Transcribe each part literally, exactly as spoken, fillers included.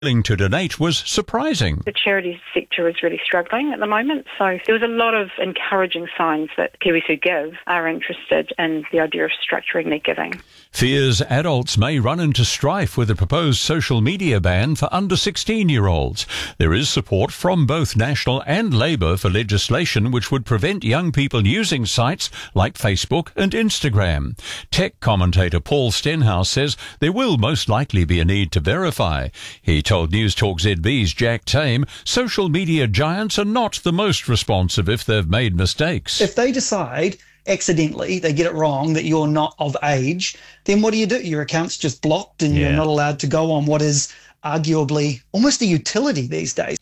willing to donate was surprising. The charities sector is really struggling at the moment, so there was a lot of encouraging signs that Kiwis who give are interested in the idea of structuring their giving. Fears adults may run into strife with a proposed social media ban for under sixteen-year-olds. There is support from both National and Labour for legislation which would prevent young people using sites like Facebook and Instagram. Tech commentator Paul Stenhouse says there will most likely be a need to verify. He told News Talk Z B's Jack Tame social media giants are not the most responsive if they've made mistakes. If they decide accidentally they get it wrong that you're not of age, then what do you do? Your account's just blocked and yeah. you're not allowed to go on what is arguably almost a utility these days.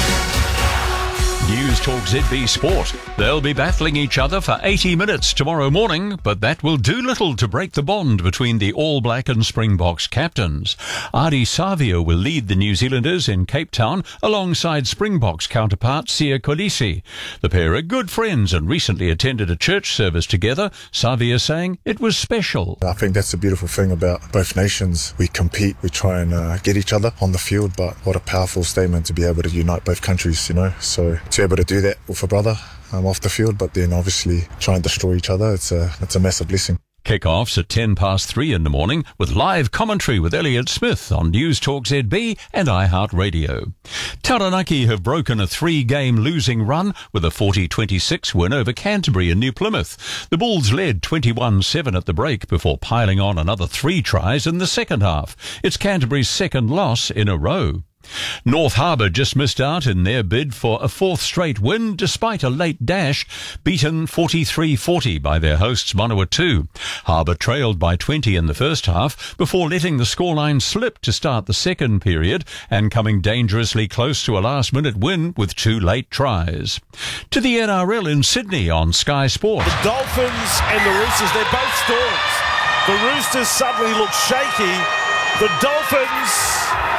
News Talk Z B Sport. They'll be battling each other for eighty minutes tomorrow morning, but that will do little to break the bond between the All Black and Springboks captains. Ardie Savio will lead the New Zealanders in Cape Town alongside Springboks counterpart Siya Kolisi. The pair are good friends and recently attended a church service together, Savio saying it was special. I think that's the beautiful thing about both nations. We compete, we try and uh, get each other on the field, but what a powerful statement to be able to unite both countries, you know. So to be able to do that with a brother um, off the field, but then obviously try and destroy each other, it's a, it's a massive blessing. Kick-offs at ten past three in the morning with live commentary with Elliot Smith on News Talk Z B and iHeartRadio. Taranaki have broken a three-game losing run with a forty twenty-six win over Canterbury in New Plymouth. The Bulls led twenty-one seven at the break before piling on another three tries in the second half. It's Canterbury's second loss in a row. North Harbour just missed out in their bid for a fourth straight win despite a late dash, beaten forty-three forty by their hosts Manawatu. Harbour trailed by twenty in the first half before letting the scoreline slip to start the second period and coming dangerously close to a last-minute win with two late tries. To the N R L in Sydney on Sky Sport. The Dolphins and the Roosters, they're both storms. The Roosters suddenly look shaky. The Dolphins,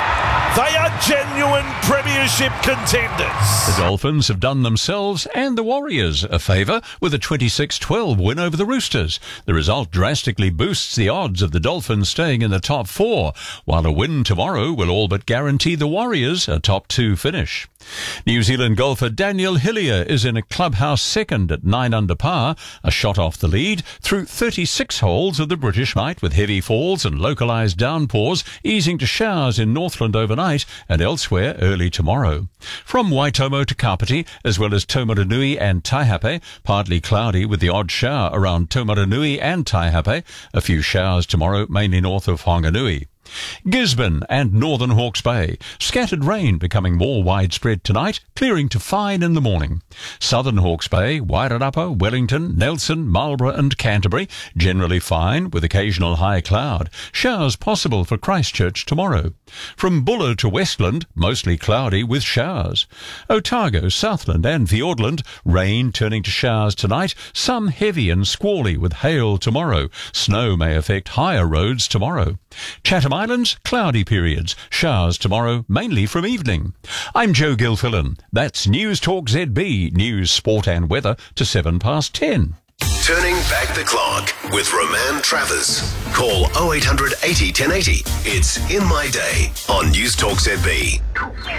they are genuine premiership contenders. The Dolphins have done themselves and the Warriors a favour with a twenty-six twelve win over the Roosters. The result drastically boosts the odds of the Dolphins staying in the top four, while a win tomorrow will all but guarantee the Warriors a top two finish. New Zealand golfer Daniel Hillier is in a clubhouse second at nine under par, a shot off the lead through thirty-six holes of the British night with heavy falls and localised downpours easing to showers in Northland overnight and elsewhere early tomorrow. From Waitomo to Kapiti, as well as Taumarunui and Taihape, partly cloudy with the odd shower around Taumarunui and Taihape, a few showers tomorrow mainly north of Whanganui. Gisborne and Northern Hawke's Bay. Scattered rain becoming more widespread tonight, clearing to fine in the morning. Southern Hawke's Bay, Wairarapa, Wellington, Nelson, Marlborough and Canterbury, generally fine with occasional high cloud. Showers possible for Christchurch tomorrow. From Buller to Westland, mostly cloudy with showers. Otago, Southland and Fiordland, rain turning to showers tonight, some heavy and squally with hail tomorrow. Snow may affect higher roads tomorrow. Chatham Islands, cloudy periods. Showers tomorrow, mainly from evening. I'm Joe Gilfillan. That's News Talk Z B, news, sport and weather to seven past ten. Turning back the clock with Roman Travers. Call oh eight hundred eighty ten eighty. It's In My Day on News Talk Z B.